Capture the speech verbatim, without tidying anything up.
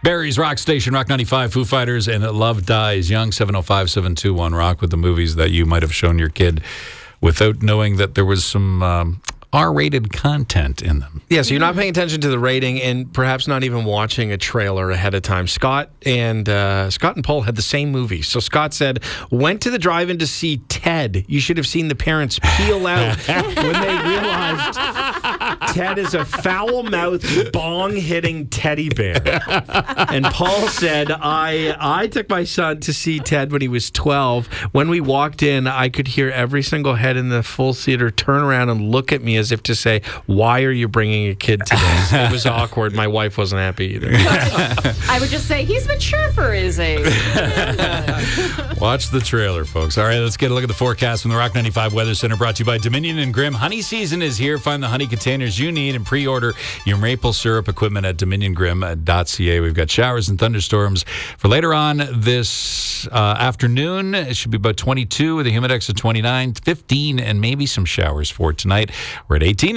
Barry's Rock Station, Rock ninety-five, Foo Fighters, and Love Dies Young. Seven oh five, seven two one Rock with the movies that you might have shown your kid without knowing that there was some um, R-rated content in them. Yeah, so you're not paying attention to the rating and perhaps not even watching a trailer ahead of time. Scott and uh, Scott and Paul had the same movie. So Scott said, went to the drive-in to see Ted. You should have seen the parents peel out when they realized Ted is a foul-mouthed, bong-hitting teddy bear. And Paul said, I I took my son to see Ted when he was twelve. When we walked in, I could hear every single head in the full theater turn around and look at me as if to say, why are you bringing a kid to this? It was awkward. My wife wasn't happy either. I would just say, he's mature for his age. Watch the trailer, folks. All right, let's get a look at the forecast from the Rock ninety-five Weather Center, brought to you by Dominion and Grimm. Honey season is here. Find the honey containers you need and pre-order your maple syrup equipment at dominion grim dot c a. We've got showers and thunderstorms for later on this uh, afternoon. It should be about twenty-two with a humidex of twenty-nine, fifteen, and maybe some showers for tonight. We're at eighteen.